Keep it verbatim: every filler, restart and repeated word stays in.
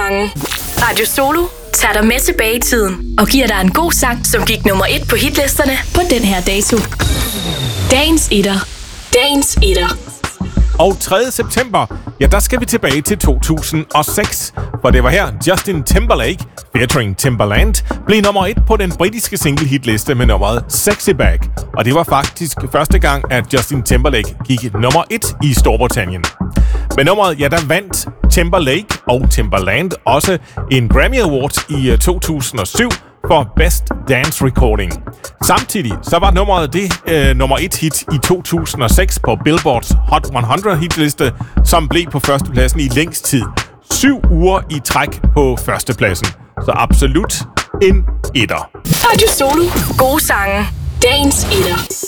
sange. Radio Solo tager dig med tilbage i tiden og giver dig en god sang, som gik nummer et på hitlisterne på den her dato. Dagens etter. Dagens etter. Og tredje september, ja, der skal vi tilbage til to tusind og seks, for det var her Justin Timberlake, featuring Timbaland, blev nummer et på den britiske single-hitliste med nummeret Sexy Back. Og det var faktisk første gang, at Justin Timberlake gik nummer et i Storbritannien. Med nummeret, ja, der vandt Timberlake og Timbaland også en Grammy Award i to tusind og syv for Best Dance Recording. Samtidig så var nummeret det øh, nummer et hit i to tusind og seks på Billboards Hot hundrede hitliste, som blev på førstepladsen i længst tid. Syv uger i træk på førstepladsen. Så absolut en etter. Radio Solo. Gode sange. Dagens etter.